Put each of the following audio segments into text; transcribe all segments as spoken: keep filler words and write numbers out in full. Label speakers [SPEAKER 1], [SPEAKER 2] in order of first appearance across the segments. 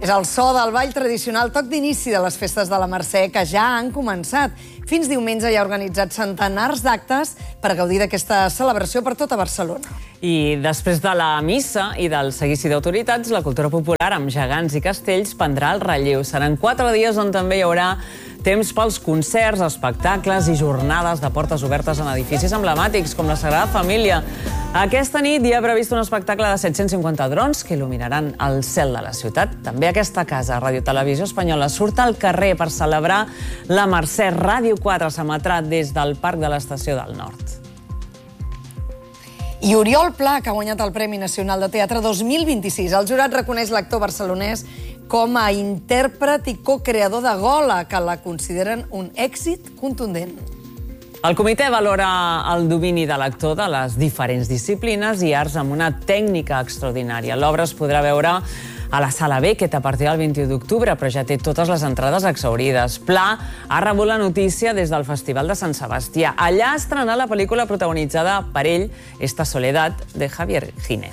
[SPEAKER 1] És el so del ball tradicional, toc d'inici de les festes de la Mercè, que ja han començat. Fins diumenge hi ha organitzat centenars d'actes per gaudir d'aquesta celebració per tota Barcelona.
[SPEAKER 2] I després de la missa i del seguici d'autoritats, la cultura popular amb gegants i castells prendrà el relleu. Seran quatre dies on també hi haurà temps pels concerts, espectacles i jornades de portes obertes en edificis emblemàtics, com la Sagrada Família. Aquesta nit hi ha previst un espectacle de set-cents cinquanta drons que il·luminaran el cel de la ciutat. També aquesta casa, Ràdio Televisió Espanyola, surt al carrer per celebrar la Mercè. Ràdio quatre s'emetrà des del Parc de l'Estació del Nord.
[SPEAKER 1] I Oriol Pla, que ha guanyat el Premi Nacional de Teatre dos mil vint-i-sis. El jurat reconeix l'actor barcelonès com a intèrpret i co-creador de Gola, que la consideren un èxit contundent.
[SPEAKER 2] El comitè valora el domini de l'actor de les diferents disciplines i arts amb una tècnica extraordinària. L'obra es podrà veure a la Sala Beckett a partir del vint-i-u d'octubre, però ja té totes les entrades exhaurides. Pla ha rebut la notícia des del Festival de Sant Sebastià. Allà ha estrenat la pel·lícula protagonitzada per ell, Esta soledad, de Javier Giner.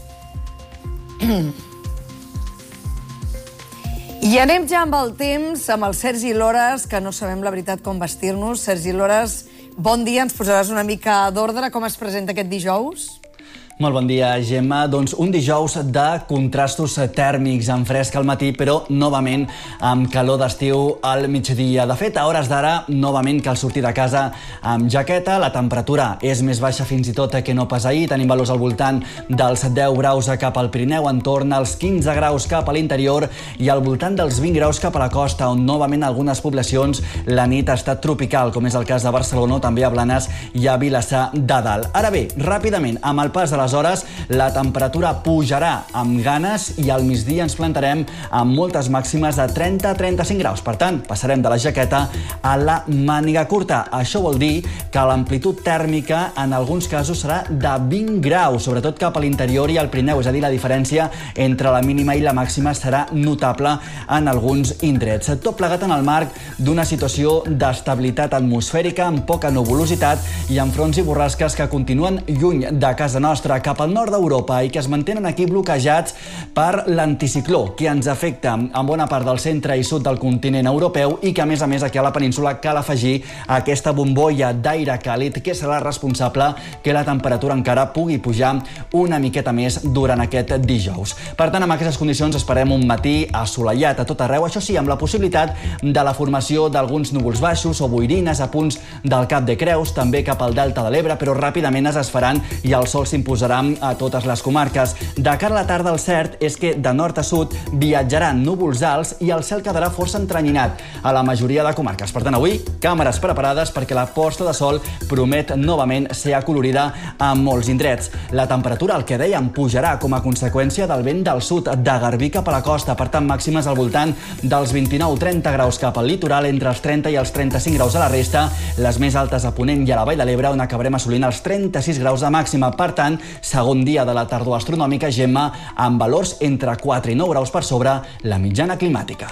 [SPEAKER 1] I anem ja amb el temps, amb el Sergi Lores, que no sabem la veritat com vestir-nos. Sergi Lores, bon dia, ens posaràs una mica d'ordre. Com es presenta aquest dijous?
[SPEAKER 3] Molt bon dia, Gemma. Doncs un dijous de contrastos tèrmics, amb fresc al matí, però novament amb calor d'estiu al migdia. De fet, a hores d'ara, novament cal sortir de casa amb jaqueta. La temperatura és més baixa fins i tot que no pas ahir. Tenim valors al voltant dels deu graus cap al Pirineu, entorn als quinze graus cap a l'interior i al voltant dels vint graus cap a la costa, on novament algunes poblacions la nit ha estat tropical, com és el cas de Barcelona, també a Blanes i a Vilassar de Dalt. Ara bé, ràpidament, amb el pas de les hores, la temperatura pujarà amb ganes i al migdia ens plantarem amb moltes màximes de trenta a trenta-cinc graus. Per tant, passarem de la jaqueta a la màniga curta. Això vol dir que l'amplitud tèrmica en alguns casos serà de vint graus, sobretot cap a l'interior i al Pirineu. És a dir, la diferència entre la mínima i la màxima serà notable en alguns indrets. Tot plegat en el marc d'una situació d'estabilitat atmosfèrica amb poca nuvolositat i amb fronts i borrasques que continuen lluny de casa nostra, cap al nord d'Europa, i que es mantenen aquí bloquejats per l'anticicló, que ens afecta en bona part del centre i sud del continent europeu i que, a més a més, aquí a la península cal afegir aquesta bombolla d'aire càlid que serà responsable que la temperatura encara pugui pujar una miqueta més durant aquest dijous. Per tant, amb aquestes condicions esperem un matí assolellat a tot arreu, això sí, amb la possibilitat de la formació d'alguns núvols baixos o boirines a punts del Cap de Creus, també cap al Delta de l'Ebre, però ràpidament es desfaran i el sol s'imposarà a totes les comarques. De cara a la tarda, el cert és que de nord a sud viatjaran núvols alts i el cel quedarà força entrenyinat a la majoria de comarques. Per tant, avui, càmeres preparades perquè la posta de sol promet novament ser acolorida a molts indrets. La temperatura, el que dèiem, pujarà com a conseqüència del vent del sud de Garbí cap a la costa, per tant, màximes al voltant dels vint-i-nou a trenta graus cap al litoral, entre els trenta i els trenta-cinc graus a la resta, les més altes a Ponent i a la Vall de l'Ebre, on acabarem assolint els trenta-sis graus de màxima. Per tant, segon dia de la tardor astronòmica, Gemma, amb valors entre quatre i nou graus per sobre la mitjana climàtica.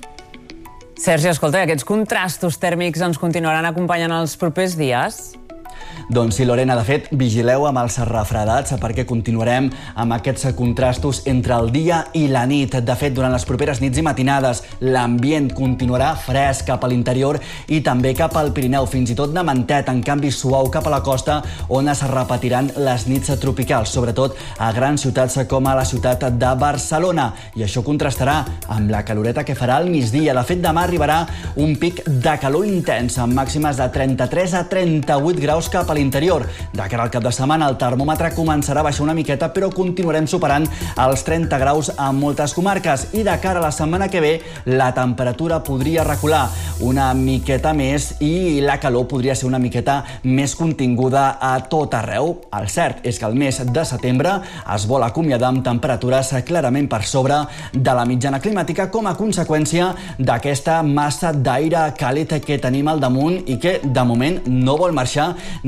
[SPEAKER 2] Sergi, escolta, aquests contrastos tèrmics ens continuaran acompanyant els propers dies?
[SPEAKER 3] Doncs sí, Lorena, de fet, vigileu amb els refredats perquè continuarem amb aquests contrastos entre el dia i la nit. De fet, durant les properes nits i matinades, l'ambient continuarà fresc cap a l'interior i també cap al Pirineu, fins i tot de mantet, en canvi suau cap a la costa, on es repetiran les nits tropicals, sobretot a grans ciutats com a la ciutat de Barcelona. I això contrastarà amb la caloreta que farà al migdia. De fet, demà arribarà un pic de calor intens, amb màximes de trenta-tres a trenta-vuit graus cap a l'interior. De cara al cap de setmana, el termòmetre començarà a baixar una miqueta, però continuarem superant els trenta graus a moltes comarques. I de cara a la setmana que ve, la temperatura podria recular una miqueta més i la calor podria ser una miqueta més continguda a tot arreu. El cert és que el mes de setembre es vol acomiadar amb temperatures clarament per sobre de la mitjana climàtica com a conseqüència d'aquesta massa d'aire càlid que tenim al damunt i que, de moment, no vol marxar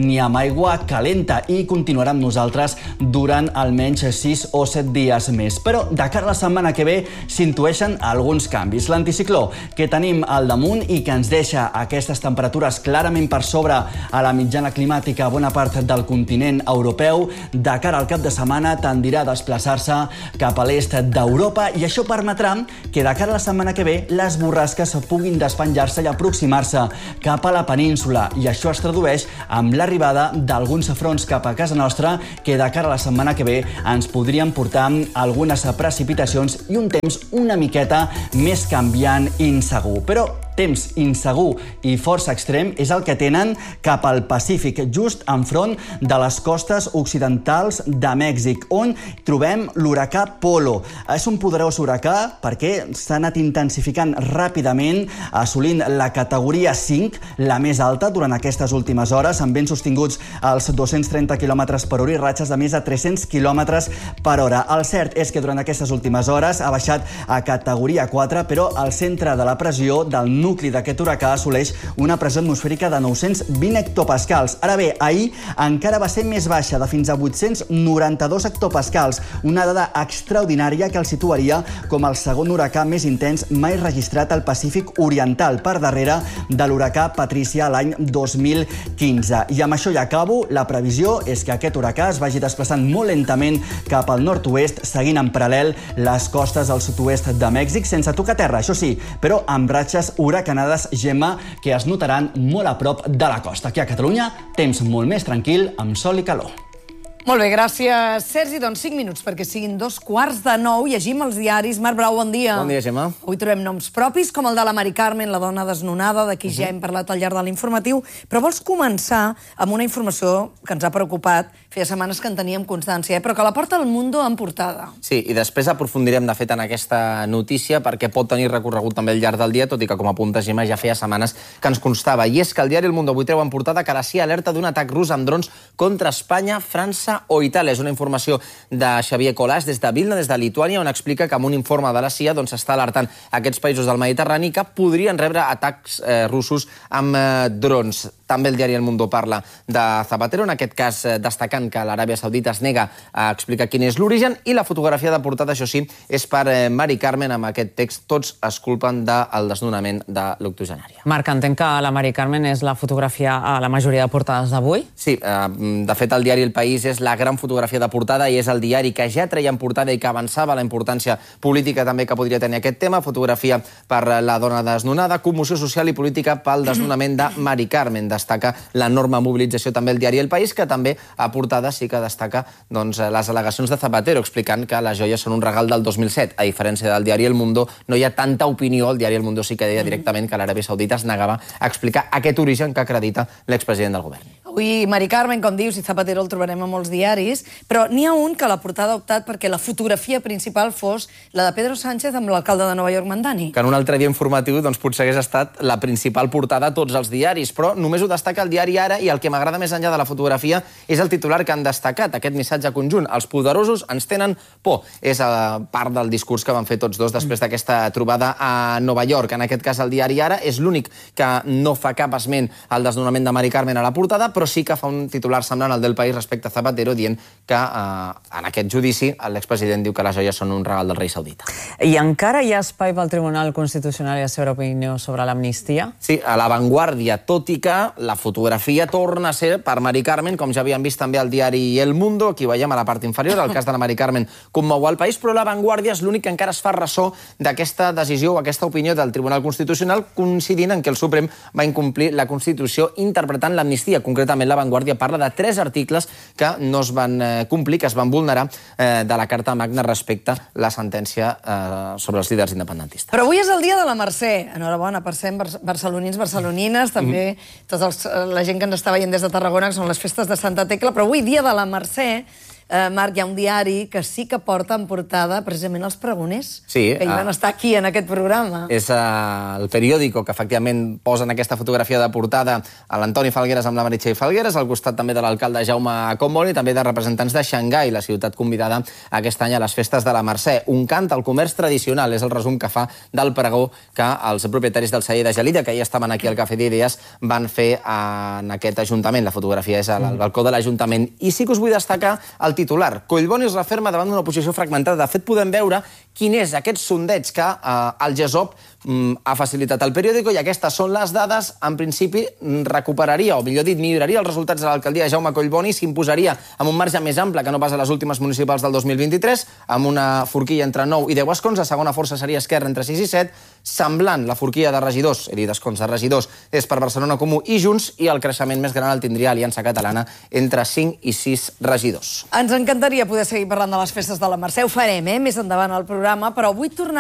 [SPEAKER 3] ni amb aigua calenta i continuarà amb nosaltres durant almenys sis o set dies més. Però de cara a la setmana que ve s'intueixen alguns canvis. L'anticicló que tenim al damunt i que ens deixa aquestes temperatures clarament per sobre a la mitjana climàtica a bona part del continent europeu, de cara al cap de setmana tendirà a desplaçar-se cap a l'est d'Europa i això permetrà que de cara a la setmana que ve les borrasques puguin despenjar-se i aproximar-se cap a la península i això es tradueix amb l'arribada d'alguns fronts cap a casa nostra que de cara a la setmana que ve ens podrien portar algunes precipitacions i un temps una miqueta més canviant i insegur. Però temps insegur i força extrem és el que tenen cap al Pacífic, just enfront de les costes occidentals de Mèxic, on trobem l'huracà Polo. És un poderós huracà perquè s'ha anat intensificant ràpidament, assolint la categoria cinc, la més alta durant aquestes últimes hores, amb vents sostinguts als dos-cents trenta quilòmetres per hora i ratxes de més de tres-cents quilòmetres per hora. El cert és que durant aquestes últimes hores ha baixat a categoria quatre, però el centre de la pressió del nucli d'aquest huracà assoleix una pressió atmosfèrica de nou-cents vint hectopascals. Ara bé, ahir encara va ser més baixa, de fins a vuit-cents noranta-dos hectopascals, una dada extraordinària que el situaria com el segon huracà més intens mai registrat al Pacífic Oriental, per darrere de l'huracà Patricia l'any dos mil quinze. I amb això ja acabo. La previsió és que aquest huracà es vagi desplaçant molt lentament cap al nord-oest, seguint en paral·lel les costes al sud-oest de Mèxic, sense tocar terra, això sí, però amb ratxes huracanades, Gemma, que es notaran molt a prop de la costa. Aquí a Catalunya, temps molt més tranquil, amb sol i calor.
[SPEAKER 1] Molt bé, gràcies, Sergi. Doncs cinc minuts perquè siguin dos quarts de nou. Llegim els diaris. Marc Brau, bon dia.
[SPEAKER 4] Bon dia, Gemma.
[SPEAKER 1] Avui trobem noms propis, com el de la Mari Carmen, la dona desnonada, de qui uh -huh. ja hem parlat al llarg de l'informatiu. Però vols començar amb una informació que ens ha preocupat, feia setmanes que en teníem constància, eh? però que la porta al Mundo en portada.
[SPEAKER 4] Sí, i després aprofundirem, de fet, en aquesta notícia, perquè pot tenir recorregut també al llarg del dia, tot i que, com apunta Gemma, ja feia setmanes que ens constava. I és que el diari El Mundo avui treu en portada que la C I A alerta d'un atac rus amb drons contra Espanya, França o Itàlia. És una informació de Xavier Colàs des de Vilna, des de Lituània, on explica que amb un informe de la C I A doncs, està alertant aquests països del Mediterrani que podrien rebre atacs eh, russos amb eh, drons. També el diari El Mundo parla de Zapatero, en aquest cas eh, destacant que l'Aràbia Saudita es nega a explicar quin és l'origen, i la fotografia de portada, això sí, és per eh, Mari Carmen, amb aquest text: tots es culpen del desnonament de l'octogenària.
[SPEAKER 2] Marc, entenc que la Mari Carmen és la fotografia a la majoria de portades d'avui?
[SPEAKER 4] Sí, eh, de fet el diari El País és la gran fotografia de portada i és el diari que ja treia en portada i que avançava la importància política també que podria tenir aquest tema. Fotografia per la dona desnonada, commoció social i política pel desnonament de Mari Carmen. Destaca l'enorme mobilització també el diari El País, que també a portada sí que destaca doncs, les al·legacions de Zapatero, explicant que les joies són un regal del dos mil set. A diferència del diari El Mundo, no hi ha tanta opinió. El diari El Mundo sí que deia directament que l'Aràbia Saudita es negava a explicar aquest origen que acredita l'expresident del govern.
[SPEAKER 1] Avui Mari Carmen, com dius, i Zapatero el trobarem a molts diaris, però n'hi ha un que la portada ha optat perquè la fotografia principal fos la de Pedro Sánchez amb l'alcalde de Nova York, Mandani.
[SPEAKER 4] Que en un altre dia informatiu doncs, potser hagués estat la principal portada a tots els diaris, però només ho destaca el diari Ara, i el que m'agrada més enllà de la fotografia és el titular que han destacat, aquest missatge conjunt: els poderosos ens tenen por. És a part del discurs que van fer tots dos després d'aquesta trobada a Nova York. En aquest cas el diari Ara és l'únic que no fa cap esment al desnonament de Mari Carmen a la portada, però sí que fa un titular semblant al del País respecte a Zapatero, dient que eh, en aquest judici l'expresident diu que les joies són un regal del rei saudita.
[SPEAKER 2] I encara hi ha espai pel Tribunal Constitucional i la seva opinió sobre l'amnistia?
[SPEAKER 4] Sí, a l'avantguàrdia, tot i que la fotografia torna a ser per Mari Carmen, com ja havíem vist també al diari El Mundo. Aquí veiem a la part inferior, el cas de la Mari Carmen commou el país, però l'avantguàrdia és l'únic que encara es fa ressò d'aquesta decisió o aquesta opinió del Tribunal Constitucional, coincidint en que el Suprem va incomplir la Constitució interpretant l'amnistia. Concretament, l'avantguàrdia parla de tres articles que no es van eh, complir, que es van vulnerar eh, de la Carta Magna respecte a la sentència eh, sobre els líders independentistes.
[SPEAKER 1] Però avui és el dia de la Mercè. Enhorabona, per ser barcelonins, barcelonines, també mm-hmm. tots els, la gent que ens està veient des de Tarragona, que són les festes de Santa Tecla, però avui, dia de la Mercè, eh, Marc, hi ha un diari que sí que porta en portada precisament els pregoners,
[SPEAKER 4] Sí,
[SPEAKER 1] que hi van
[SPEAKER 4] ah.
[SPEAKER 1] estar aquí en aquest programa.
[SPEAKER 4] És uh, el periòdico que efectivament posa en aquesta fotografia de portada a l'Antoni Falgueres amb la Meritxell Falgueres, al costat també de l'alcalde Jaume Comboni i també de representants de Xangai, la ciutat convidada aquest any a les festes de la Mercè. Un cant al comerç tradicional és el resum que fa del pregó que els propietaris del celler de Gelida, que ja estaven aquí al Cafè d'Idees, van fer en aquest ajuntament. La fotografia és al balcó de l'Ajuntament. I sí que us vull destacar el titular. Collboni es referma davant d'una oposició fragmentada. De fet, podem veure quin és aquest sondeig que eh, el GESOP mm, ha facilitat al periòdico, i aquestes són les dades. En principi, recuperaria, o millor dit, milloraria els resultats de l'alcaldia Jaume Collboni, s'imposaria amb un marge més ample que no pas a les últimes municipals del dos mil vint-i-tres, amb una forquilla entre nou i deu escons. La segona força seria Esquerra, entre sis i set. Semblant, la forquilla de regidors, he dit escons de regidors, és per Barcelona Comú i Junts, i el creixement més gran el tindria Aliança Catalana, entre cinc i sis regidors.
[SPEAKER 1] Ens encantaria poder seguir parlant de les festes de la Mercè. Ho farem, eh?, més endavant al programa, però vull tornar